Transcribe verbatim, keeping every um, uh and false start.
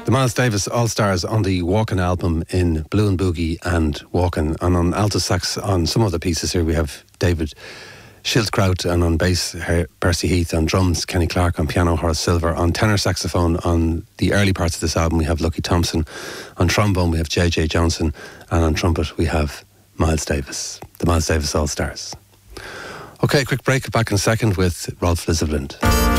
The Miles Davis All-Stars on the Walkin' album in Blue and Boogie and Walkin'. And on alto sax on some of the pieces here we have David Schildkraut, and on bass Percy Heath, on drums Kenny Clark, on piano Horace Silver, on tenor saxophone on the early parts of this album we have Lucky Thompson, on trombone we have J J Johnson, and on trumpet we have Miles Davis. The Miles Davis All-Stars. Okay, quick break, back in a second with Rolf Liseblind.